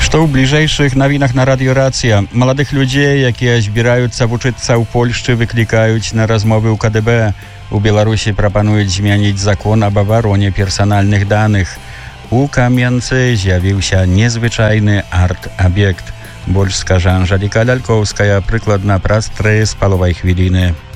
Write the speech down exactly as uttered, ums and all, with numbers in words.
Што ў бліжэйшых навінах на радыёрацыя. Маладых людзей, якія збіраюцца вучыцца ў Польшчы, выклікаюць на размовы ў ка дэ бэ. У Беларусі прапануюць змяніць закон аб абароне персанальных даных. У Кам'янцы з'явіўся незвычайны арт-аб'ект. Больш скажа Анжеліка Лялькоўская прыкладна праз тры з паловай хвіліны.